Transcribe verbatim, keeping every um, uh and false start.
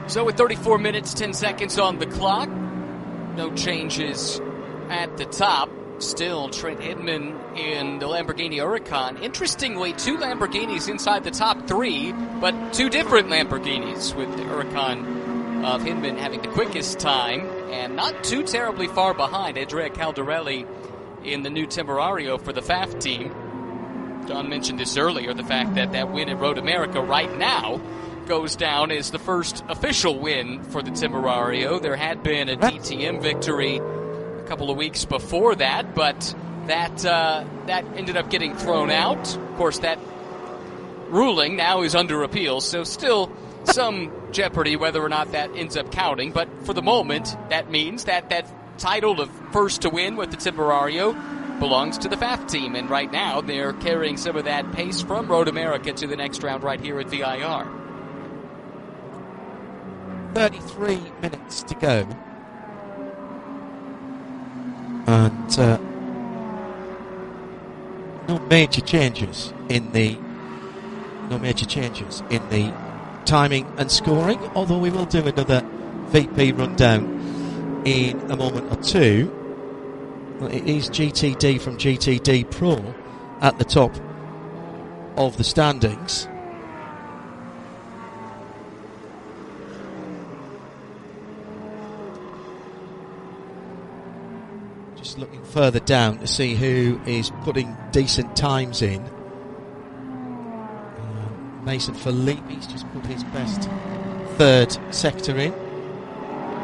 So with thirty-four minutes, ten seconds on the clock, no changes at the top. Still Trent Hinman in the Lamborghini Huracan. Interestingly, two Lamborghinis inside the top three, but two different Lamborghinis, with the Huracan of Hinman having the quickest time and not too terribly far behind Andrea Caldarelli in the new Temporario for the F A F team. John mentioned this earlier, the fact that that win at Road America right now goes down as the first official win for the Temporario. There had been a D T M victory a couple of weeks before that, but that uh, that ended up getting thrown out. Of course, that ruling now is under appeal, so still some jeopardy whether or not that ends up counting. But for the moment, that means that that title of first to win with the Temporario belongs to the F A F team, and right now they're carrying some of that pace from Road America to the next round right here at V I R. thirty-three minutes to go. And uh, no major changes in the no major changes in the timing and scoring, although we will do another V P rundown in a moment or two. Well, it is G T D from G T D Pro at the top of the standings. Just looking further down to see who is putting decent times in. Um, Mason Filippi's just put his best third sector in.